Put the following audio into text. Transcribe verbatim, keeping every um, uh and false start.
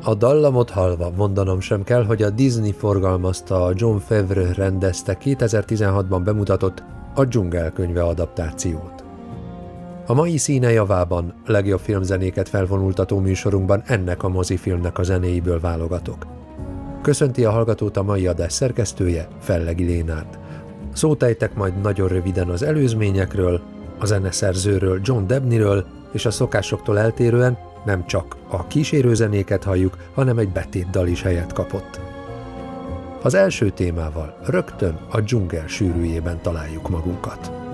A dallamot hallva mondanom sem kell, hogy a Disney forgalmazta, a Jon Favreau rendezte kétezer-tizenhatban bemutatott A dzsungelkönyve adaptációt. A mai Színe javában legjobb filmzenéket felvonultató műsorunkban ennek a mozifilmnek a zenéiből válogatok. Köszönti a hallgatót a mai adás szerkesztője, Fellegi Lénárd. Szót ejtek majd nagyon röviden az előzményekről, a zeneszerzőről, John Debneyről, és a szokásoktól eltérően nem csak a kísérőzenéket halljuk, hanem egy betétdal is helyet kapott. Az első témával rögtön a dzsungel sűrűjében találjuk magunkat.